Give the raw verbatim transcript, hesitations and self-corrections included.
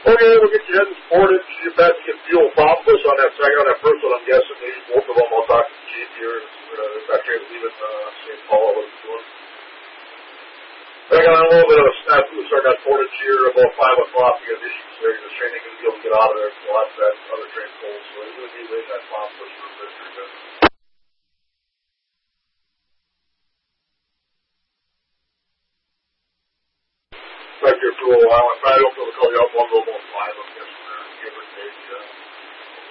Okay, we'll get you heading Portage. You've had to get fuel Populous on that second, on that first one, I'm guessing. Maybe both of them. I'll talk to the chief here. Uh, that train's leaving uh, Saint Paul. What it's doing. I got a little bit of a snafu starting that Portage here about five o'clock. We got issues there. The train ain't going to be able to get out of there until after that other train pulls. So it's going to be late that Populous for a bit here. Back here for a little while. I probably don't be able to call you up. I'll go about five.